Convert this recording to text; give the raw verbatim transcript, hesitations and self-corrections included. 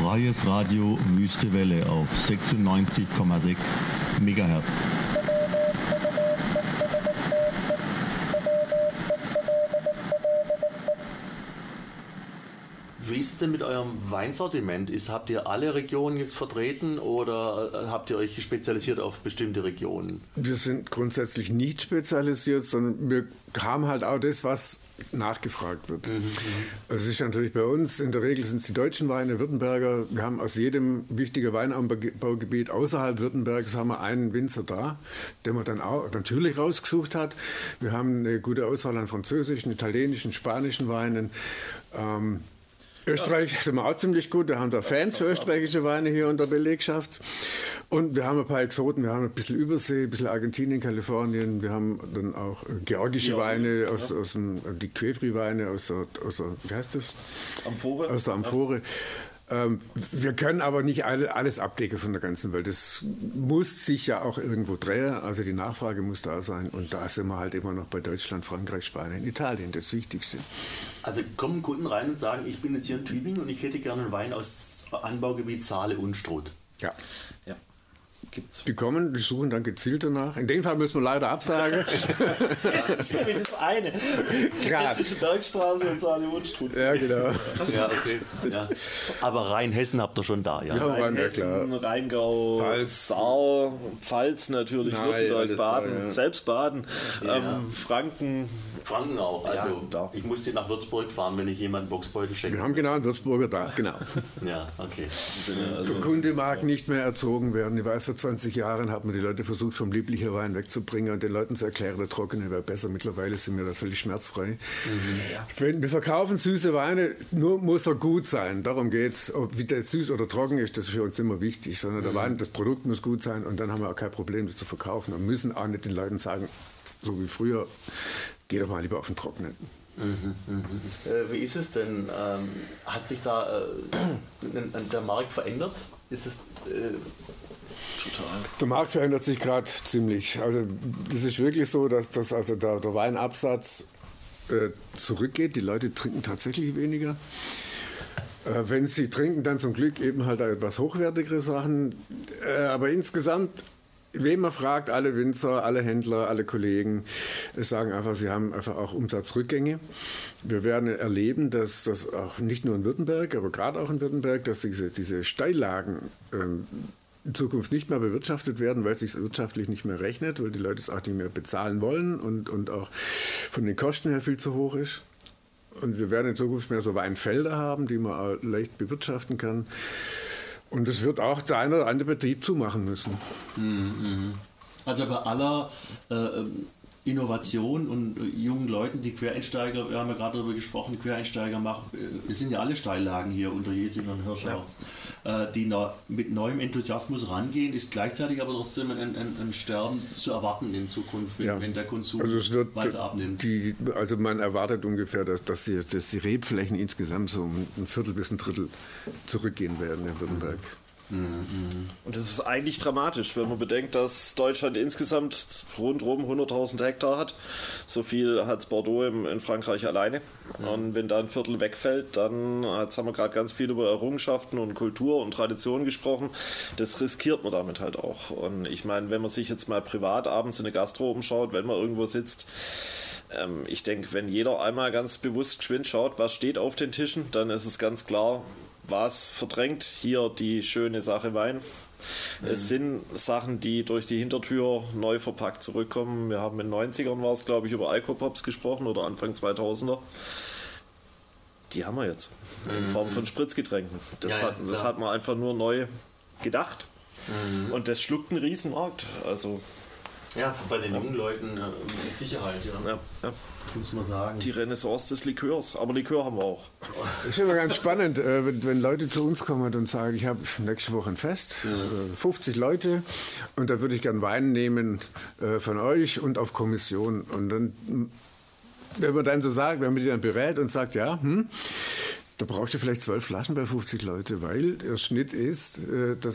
Freies Radio Wüste Welle auf sechsundneunzig Komma sechs Megahertz. Wie ist es denn mit eurem Weinsortiment? Ist, habt ihr alle Regionen jetzt vertreten oder habt ihr euch spezialisiert auf bestimmte Regionen? Wir sind grundsätzlich nicht spezialisiert, sondern wir haben halt auch das, was nachgefragt wird. Mhm. Also es ist natürlich bei uns, in der Regel sind es die deutschen Weine, Württemberger. Wir haben aus jedem wichtigen Weinanbaugebiet außerhalb Württembergs haben wir einen Winzer da, den man dann auch natürlich rausgesucht hat. Wir haben eine gute Auswahl an französischen, italienischen, spanischen Weinen. Ähm, Österreich sind wir auch ziemlich gut, wir haben da Fans für österreichische Weine hier in der Belegschaft. Und wir haben ein paar Exoten, wir haben ein bisschen Übersee, ein bisschen Argentinien, Kalifornien, wir haben dann auch georgische ja, Weine, aus, ja. aus dem, die Quevri-Weine aus der, aus der, wie heißt das? Amphore. Aus der Amphore. Ja. Ähm, wir können aber nicht alle, alles abdecken von der ganzen Welt. Das muss sich ja auch irgendwo drehen, also die Nachfrage muss da sein. Und da sind wir halt immer noch bei Deutschland, Frankreich, Spanien, Italien, das Wichtigste. Also kommen Kunden rein und sagen, ich bin jetzt hier in Tübingen und ich hätte gerne einen Wein aus Anbaugebiet Saale-Unstrut. Ja. Ja. Gibt's. Die kommen, die suchen dann gezielt danach. In dem Fall müssen wir leider absagen. Das ist nämlich das eine. Gerade. Hessische Bergstraße und Saale-Unstrut. Ja, genau. Ja, okay. Ja. Aber Rheinhessen habt ihr schon da, ja? Ja, Rheinhessen, ja, Rheingau, Pfalz. Saar, Pfalz natürlich, Nein, Württemberg, Baden, da, ja. selbst Baden, Ja. ähm, Franken. Franken auch. Also Ja, da. ich musste nach Würzburg fahren, wenn ich jemanden Boxbeutel schenke. Wir haben genau einen Würzburger da, genau. Ja, okay. Also, Der Kunde mag nicht mehr erzogen werden. Ich weiß, vor zwanzig Jahren hat man die Leute versucht, vom lieblichen Wein wegzubringen und den Leuten zu erklären, der trockene wäre besser. Mittlerweile sind wir da völlig schmerzfrei. Mhm. Wenn wir verkaufen süße Weine, nur muss er gut sein. Darum geht es. Ob wie der süß oder trocken ist, das ist für uns immer wichtig. Sondern der mhm. Wein, das Produkt muss gut sein und dann haben wir auch kein Problem, das zu verkaufen. Wir müssen auch nicht den Leuten sagen, so wie früher, geh doch mal lieber auf den Trockenen. Mhm, mhm. Äh, wie ist es denn? Ähm, hat sich da äh, der Markt verändert? Ist es äh, total. Der Markt verändert sich gerade ziemlich. Also das ist wirklich so, dass, dass also der, der Weinabsatz äh, zurückgeht. Die Leute trinken tatsächlich weniger. Äh, wenn sie trinken, dann zum Glück eben halt etwas hochwertigere Sachen. Äh, aber insgesamt, wen man fragt, alle Winzer, alle Händler, alle Kollegen sagen einfach, sie haben einfach auch Umsatzrückgänge. Wir werden erleben, dass das auch nicht nur in Württemberg, aber gerade auch in Württemberg, dass diese, diese Steillagen ähm, in Zukunft nicht mehr bewirtschaftet werden, weil es sich wirtschaftlich nicht mehr rechnet, weil die Leute es auch nicht mehr bezahlen wollen und, und auch von den Kosten her viel zu hoch ist. Und wir werden in Zukunft mehr so Weinfelder haben, die man auch leicht bewirtschaften kann. Und es wird auch der eine oder andere Betrieb zumachen müssen. Also bei aller äh, Innovation und äh, jungen Leuten, die Quereinsteiger, wir haben ja gerade darüber gesprochen, Quereinsteiger machen, äh, wir sind ja alle Steillagen hier unter Jesing und Hirschau, ja. äh, die na, mit neuem Enthusiasmus rangehen, ist gleichzeitig aber trotzdem ein, ein, ein Sterben zu erwarten in Zukunft, wenn, ja. wenn der Konsum also es wird weiter abnimmt. Die, also man erwartet ungefähr, dass, dass, die, dass die Rebflächen insgesamt so um ein Viertel bis ein Drittel zurückgehen werden in Württemberg. Und das ist eigentlich dramatisch, wenn man bedenkt, dass Deutschland insgesamt rundherum hunderttausend Hektar hat. So viel hat Bordeaux im, in Frankreich alleine. Ja. Und wenn da ein Viertel wegfällt, dann, jetzt haben wir gerade ganz viel über Errungenschaften und Kultur und Tradition gesprochen, das riskiert man damit halt auch. Und ich meine, wenn man sich jetzt mal privat abends in eine Gastro umschaut, wenn man irgendwo sitzt, ähm, ich denke, wenn jeder einmal ganz bewusst geschwind schaut, was steht auf den Tischen, dann ist es ganz klar, was verdrängt hier die schöne Sache Wein. Mhm. Es sind Sachen, die durch die Hintertür neu verpackt zurückkommen. Wir haben in den neunzigern war es, glaube ich, über Alkopops gesprochen oder Anfang zweitausender. Die haben wir jetzt in mhm. Form von Spritzgetränken. Das, ja, hat, das hat man einfach nur neu gedacht. Mhm. Und das schluckt einen Riesenmarkt. Also ja, bei den jungen Leuten äh, mit Sicherheit, ja. Ja, ja. Das muss man sagen. Die Renaissance des Likörs, aber Likör haben wir auch. Das ist immer ganz spannend, äh, wenn, wenn Leute zu uns kommen und sagen, ich habe nächste Woche ein Fest, ja. äh, fünfzig Leute und da würde ich gern Wein nehmen äh, von euch und auf Kommission. Und dann, wenn man dann so sagt, wenn man die dann berät und sagt, ja, hm, da braucht ihr vielleicht zwölf Flaschen bei fünfzig Leute, weil der Schnitt ist, dass